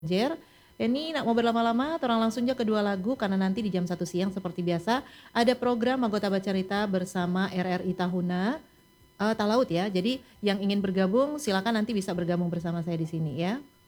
Jer. Ini nak mau berlama-lama, orang langsung aja kedua lagu karena nanti di jam 1 siang seperti biasa ada program Anggota Bercerita bersama RRI Tahuna Talaut ya. Jadi yang ingin bergabung silakan nanti bisa bergabung bersama saya di sini ya.